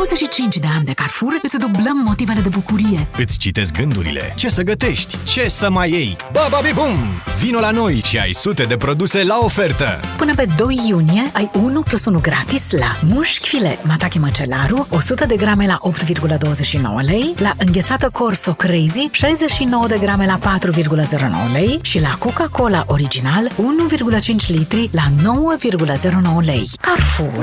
25 de ani de Carrefour, îți dublăm motivele de bucurie. Îți citesc gândurile. Ce să gătești? Ce să mai iei? Bababi Bum! Vino la noi și ai sute de produse la ofertă. Până pe 2 iunie ai 1 plus 1 gratis la mușchi filet Matache Măcelaru, 100 de grame la 8,29 lei, la înghețată Corso Crazy, 69 de grame la 4,09 lei și la Coca-Cola Original, 1,5 litri la 9,09 lei. Carrefour.